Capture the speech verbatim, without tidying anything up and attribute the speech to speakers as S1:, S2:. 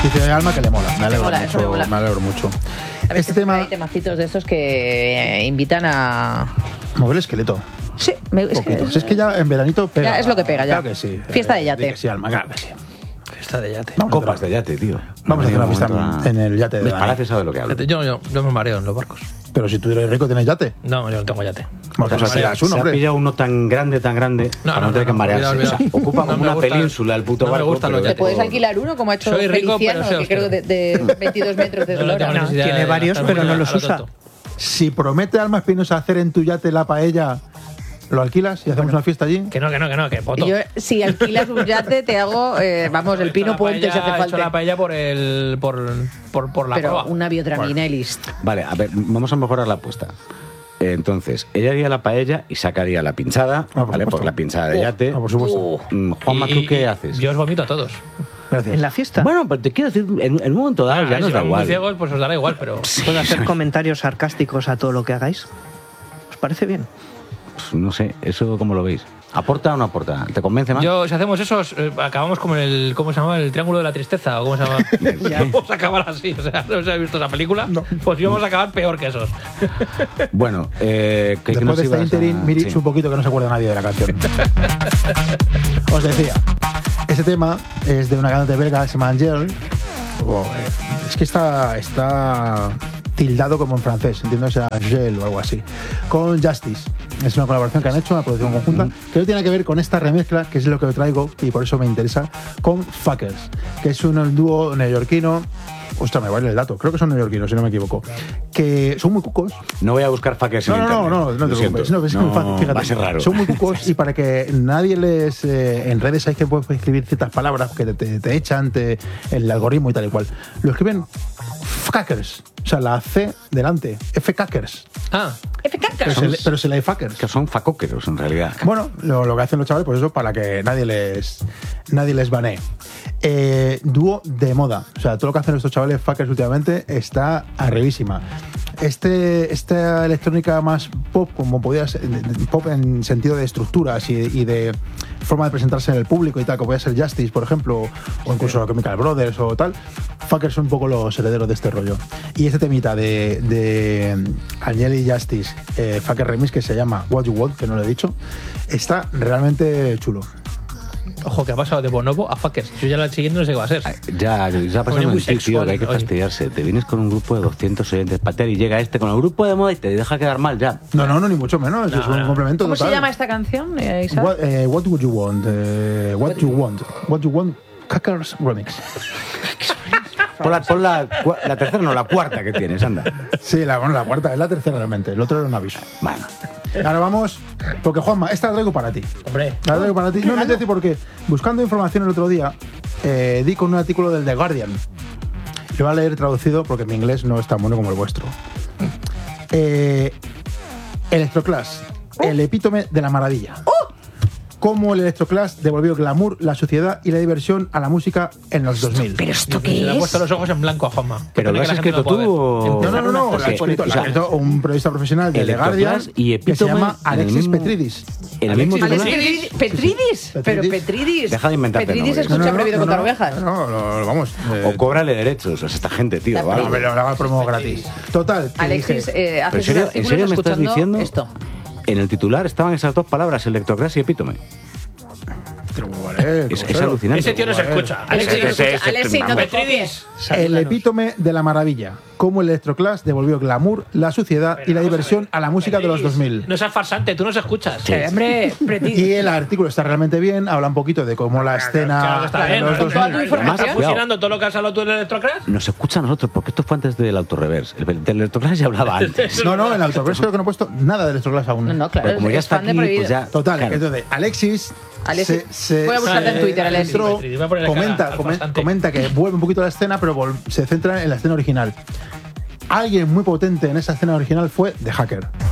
S1: Dice Alma que le mola. Me alegro
S2: mola,
S1: mucho.
S2: eso me mola.
S1: Me alegro mucho.
S2: A veces
S1: Este tema.
S2: hay temacitos de estos que eh, invitan a.
S1: Mover el esqueleto.
S2: Sí, me, es, que,
S1: es que ya en veranito pega.
S2: Ya es lo que pega, ya.
S1: Claro que sí.
S2: Fiesta de
S1: Eh,
S2: yate.
S1: di que sí, Alma, claro que sí.
S3: Fiesta de yate.
S1: Vamos
S4: Copas de yate, tío.
S1: Vamos a hacer una fiesta
S4: Momento a-
S1: en el yate de
S4: ¿Ves?
S1: Dani.
S4: Palacio sabe lo que habla.
S3: Yo, yo, yo me mareo en los barcos.
S1: Pero si tú eres rico, tienes yate.
S3: No, yo no tengo yate.
S1: Bueno, pues
S4: O sea,
S1: así
S4: se,
S1: uno,
S4: se ha
S1: hombre.
S4: pillado uno tan grande, tan grande,
S3: No,
S4: para no,
S3: no,
S4: tener
S3: no,
S4: que
S3: no,
S4: marearse.
S3: olvidado,
S4: O sea,
S3: olvidado.
S4: ocupa
S3: No
S4: como
S3: me
S4: una
S3: gusta-
S4: península el puto
S3: no me
S4: barco.
S3: gustan
S4: pero
S3: los
S4: ya
S2: ¿Te puedes
S4: todo-
S2: alquilar uno como ha hecho
S3: Soy rico,
S2: Feliciano,
S3: pero soy
S2: que creo que de, de veintidós metros de
S3: No, no tengo
S2: eslora?
S3: necesidad
S5: tiene
S3: de
S5: varios,
S3: gastarme
S5: pero no
S3: a
S5: los
S3: lo
S5: usa.
S3: tonto.
S1: Si promete Alma Espinosa hacer en tu yate la paella, ¿lo alquilas y hacemos una fiesta allí?
S3: Que no, que no, que no, que poto.
S2: Yo, si alquilas un yate, te hago, eh, vamos, el
S3: He hecho
S2: pino
S3: la
S2: puente si
S3: paella-
S2: hace
S3: He hecho la
S2: falta.
S3: paella por el. por, por, por la
S2: Pero
S3: proa.
S2: una biodraminelis.
S4: Vale, a ver, vamos a mejorar la apuesta. Eh, Entonces, ella haría la paella y sacaría la pinchada,
S1: por
S4: ¿vale?
S1: supuesto.
S4: Por la pinchada de yate.
S1: Ah, por supuesto.
S2: Uh,
S4: Mm, Juanma,
S3: Y-
S4: ¿tú qué haces?
S3: Yo os vomito a todos.
S1: Gracias.
S5: En la fiesta.
S4: Bueno, pero te quiero decir, en, en un momento dado ya
S3: Ah,
S4: nos
S3: si
S4: da
S3: van muy
S4: igual.
S3: ciegos, pues os dará igual, pero.
S5: ¿Puedo hacer comentarios sarcásticos a todo lo que hagáis? ¿Os parece bien?
S4: Pues no sé, ¿eso cómo lo veis? ¿Aporta o no aporta? ¿Te convence más?
S3: Yo, si hacemos eso, eh, acabamos como en el. ¿Cómo se llama? El triángulo de la tristeza, o cómo se llama. Vamos a acabar así. O sea, no se ha visto esa película. Pues íbamos a acabar peor que esos.
S4: Bueno, eh, ¿qué, qué
S1: Después
S4: nos
S1: de este
S4: ibas a-
S1: interín, Mirich
S4: sí.
S1: un poquito que no se acuerda nadie de la canción. Os decía, este tema es de una cantante belga que se llama Angel. Oh, eh, es que está, está tildado como en francés, entiendo que será Angel o algo así. Con Justice. Es una colaboración que han hecho, una producción conjunta, que no tiene que ver con esta remezcla, que es lo que traigo y por eso me interesa, con Fuckers, que es un dúo neoyorquino. Ostras, me vale el dato. Creo que son neoyorquinos, si no me equivoco. Que son muy cucos.
S4: No voy a buscar fuckers en
S1: No, no, no,
S4: internet.
S1: no, no te
S4: Lo
S1: preocupes.
S4: siento.
S1: No, es muy fácil, fíjate.
S4: Va a ser raro.
S1: Son muy cucos y para que nadie les. Eh, en redes hay que puedes escribir ciertas palabras que te, te, te echan te, el algoritmo y tal y cual. Lo escriben fuckers. O sea, la C delante. F-cackers.
S3: Ah,
S1: Pero, se le- pero se lee fuckers.
S4: Que son facóqueros, en realidad.
S1: Bueno, lo, lo que hacen los chavales, pues eso, para que nadie les, nadie les banee. Eh, dúo de moda. O sea, todo lo que hacen estos chavales fuckers últimamente está arribísima. Este, esta electrónica más pop, como podía ser, pop en sentido de estructuras y, y de forma de presentarse en el público y tal, como podía ser Justice, por ejemplo, o incluso Chemical Brothers o tal, fuckers son un poco los herederos de este rollo. Y este temita de, de Angel y Justice, eh, Fucker Remix, que se llama What You Want, que no lo he dicho, está realmente chulo.
S3: ojo, que ha pasado de Bonobo a Fuckers. Yo ya la siguiente no sé qué va a ser.
S4: Ya, ya ha pasado
S3: Oye,
S4: en
S3: muy
S4: ti, tío,
S3: sexual,
S4: que hay que
S3: oye.
S4: fastidiarse. Te vienes con un grupo de doscientos oyentes pater y llega este con el grupo de moda y te deja quedar mal ya.
S1: No, no, no, ni mucho menos.
S3: No,
S1: es un
S3: no.
S1: complemento
S2: ¿Cómo
S1: total.
S2: se llama esta canción, eh, Isa?
S1: What, eh, what would you want? Eh, what you want? What you want? Cackers Remix.
S4: Pon la, pon la, cua- la tercera, no, la cuarta que tienes, anda.
S1: Sí, la, bueno, la cuarta es la tercera realmente. El otro era un aviso.
S4: Bueno,
S1: Ahora vamos, porque Juanma, esta la traigo para ti.
S3: Hombre.
S1: La traigo para ti. No, no te decir por qué. Buscando información el otro día, eh, di con un artículo del The Guardian. Lo voy a leer traducido porque mi inglés no es tan bueno como el vuestro. Eh, Electroclash, el epítome de la maravilla. Cómo el Electroclash devolvió glamour, la suciedad y la diversión a la música en los dos mil.
S2: ¿Pero esto
S3: Se
S2: qué
S3: le ha puesto
S2: es?
S3: los ojos en blanco a Juanma.
S4: ¿pero
S3: Pone
S4: lo
S3: que
S4: has
S3: la gente
S4: escrito
S3: puede
S4: tú
S3: ver.
S4: o...?
S1: No, no, no, no,
S4: Porque-
S1: la ha escrito, la ha
S4: o sea,
S1: escrito un periodista profesional de The
S4: Electroclash
S1: Guardian
S4: y
S1: que se
S4: epítome
S1: llama
S4: en el
S1: Alexis
S4: mismo-
S1: Petridis.
S4: en el mismo
S1: Alexis
S4: titular.
S1: Petridis.
S2: ¿Petridis? ¿Petridis? Pero
S1: Petridis.
S2: Petridis.
S4: Deja de inventarte
S2: Petridis
S4: nombres.
S2: escucha prohibido contar ovejas.
S1: No, no, no, vamos. eh,
S4: O cóbrale derechos a esta gente, tío.
S2: La
S4: ¿vale?
S1: a ver, le hago el promo gratis. Total. que
S2: Alexis,
S1: dije,
S2: eh,
S4: ¿Pero en
S2: haces un
S4: serio, en
S2: artículo
S4: serio me estás
S2: escuchando
S4: diciendo?
S2: esto.
S4: En el titular estaban esas dos palabras, Electroclash y epítome.
S1: pero, vale,
S4: Es,
S1: como
S4: es
S1: cero.
S4: alucinante.
S3: Ese tío no se escucha. Alexis,
S4: Ese- ese- ese-
S2: Alexis, no te
S3: Petridis.
S1: El epítome de la maravilla. Cómo el Electroclash devolvió glamour, la suciedad y la diversión a la música de los dos mil.
S3: No seas farsante, tú no se escuchas.
S2: Eh, hombre, Petridis.
S1: Y el artículo está realmente bien, habla un poquito de cómo la
S3: Claro
S1: escena
S3: que está
S1: de
S3: bien.
S1: los
S3: ¿no?
S1: dos
S2: Toda tu
S1: mil.
S2: información.
S3: ¿Estás
S4: Cuidado.
S3: fusilando todo lo que has hablado tú en el Electroclash?
S4: Nos escucha a nosotros, porque esto fue antes del autorreverse. El del Electroclash ya hablaba antes.
S1: No, no, en el autoverso creo que no he puesto nada de Electroclash aún.
S2: No, no, claro.
S4: Pero como ya
S2: es
S4: está
S2: fan de
S4: aquí,
S2: Prohibido.
S4: pues ya...
S1: Total,
S4: claro.
S1: entonces Alexis,
S2: Alexis,
S1: se, se-
S2: voy a buscarte en
S1: se
S2: Twitter, Alexis.
S1: entró,
S3: Voy a ponerle
S1: comenta,
S3: cara al
S1: comen-
S3: farsante.
S1: comenta que vuelve un poquito a la escena, pero vol- se centra en la escena original. Alguien muy potente en esa escena original fue The Hacker.